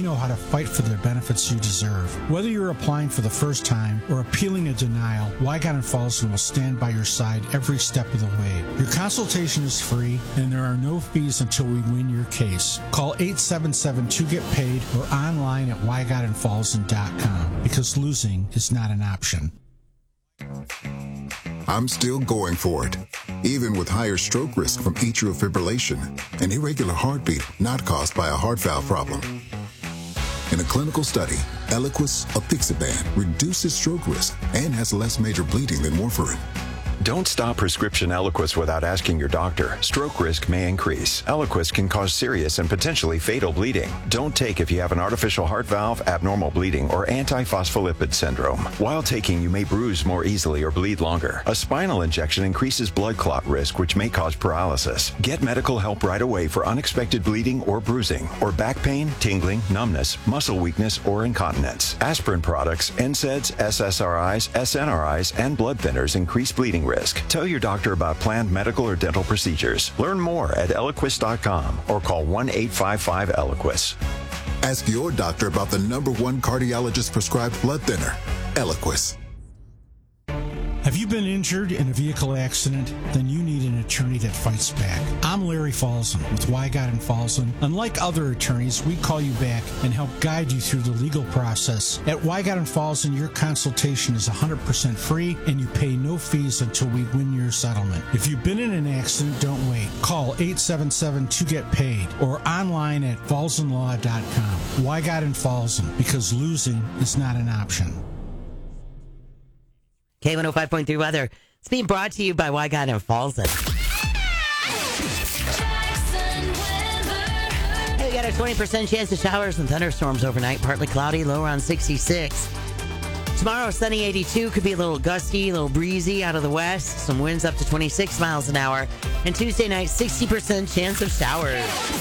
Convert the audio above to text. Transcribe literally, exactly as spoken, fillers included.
know how to fight for the benefits you deserve. Whether you're applying for the first time or appealing a denial, Wygott and Falson will stand by your side every step of the way. Your consultation is free, and there are no fees until we win your case. Call eight seven seven two get paid or online at wygott and falson dot com, because losing is not an option. I'm still going for it, even with higher stroke risk from atrial fibrillation, an irregular heartbeat not caused by a heart valve problem. In a clinical study, Eliquis apixaban reduces stroke risk and has less major bleeding than warfarin. Don't stop prescription Eliquis without asking your doctor. Stroke risk may increase. Eliquis can cause serious and potentially fatal bleeding. Don't take if you have an artificial heart valve, abnormal bleeding, or antiphospholipid syndrome. While taking, you may bruise more easily or bleed longer. A spinal injection increases blood clot risk, which may cause paralysis. Get medical help right away for unexpected bleeding or bruising, or back pain, tingling, numbness, muscle weakness, or incontinence. Aspirin products, N SAIDs, S S R Is, S N R Is, and blood thinners increase bleeding risk. Tell your doctor about planned medical or dental procedures. Learn more at eliquis dot com or call one eight five five Eliquis. Ask your doctor about the number one cardiologist prescribed blood thinner, Eliquis. Have you been injured in a vehicle accident? Then you need an attorney that fights back. I'm Larry Falson with Wygott and Falson. Unlike other attorneys, we call you back and help guide you through the legal process. At Wygott and Falson, your consultation is one hundred percent free and you pay no fees until we win your settlement. If you've been in an accident, don't wait. Call eight seven seven two get paid or online at falson law dot com. Wygott and Falson, because losing is not an option. K one oh five point three weather. It's being brought to you by Wygott and Falson. Hey, we got a twenty percent chance of showers and thunderstorms overnight. Partly cloudy, low around sixty-six. Tomorrow, sunny eighty-two. Could be a little gusty, a little breezy out of the west. Some winds up to twenty-six miles an hour. And Tuesday night, sixty percent chance of showers.